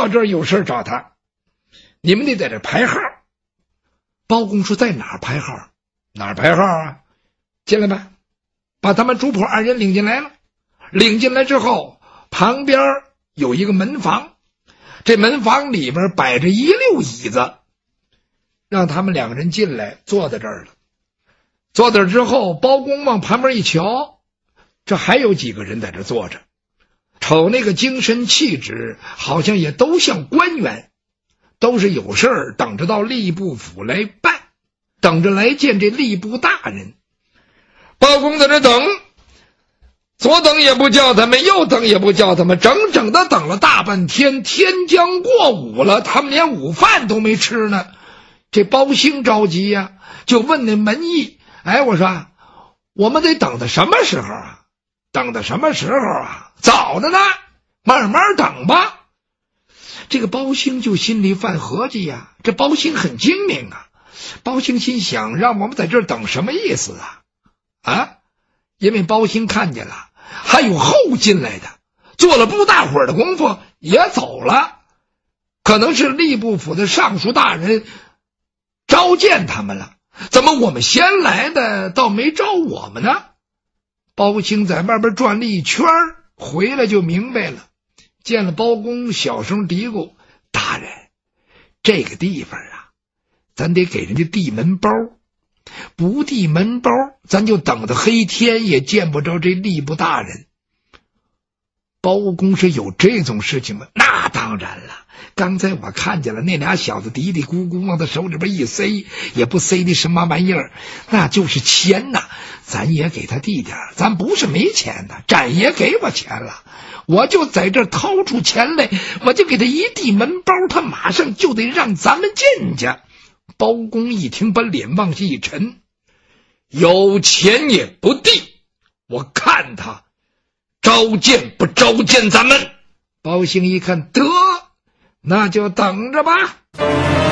到这儿有事找他，你们得在这排号。包公说在哪儿排号？哪儿排号啊？进来吧，把他们主仆二人领进来了。领进来之后，旁边有一个门房，这门房里边摆着一溜椅子，让他们两个人进来，坐在这儿了。坐那之后，包公往旁边一瞧，这还有几个人在这坐着，瞅那个精神气质，好像也都像官员，都是有事儿等着到吏部府来办，等着来见这吏部大人。包公在这等，左等也不叫他们，右等也不叫他们，整整的等了大半天，天将过午了，他们连午饭都没吃呢。这包兴着急呀，就问那门役，我说我们得等到什么时候啊？等到什么时候啊？早着呢，慢慢等吧。这个包兴就心里犯合计呀，这包兴很精明啊。包兴心想，让我们在这儿等什么意思啊？因为包兴看见了，还有后进来的，做了不大会儿的功夫也走了，可能是吏部府的尚书大人召见他们了。怎么我们先来的倒没招我们呢？包兴在外边转了一圈，回来就明白了，见了包公，小声嘀咕：大人，这个地方啊，咱得给人家递门包，不递门包，咱就等到黑天也见不着这吏部大人。包公是有这种事情吗？那当然了，刚才我看见了那俩小子嘀嘀咕咕往他手里边一塞，也不塞的什么玩意儿，那就是钱呐，咱也给他递点，咱不是没钱呐，展爷给我钱了，我就在这掏出钱来，我就给他一递门包，他马上就得让咱们进去。包公一听，把脸往下一沉，有钱也不递，我看他召见不召见咱们。包兴一看，得，那就等着吧。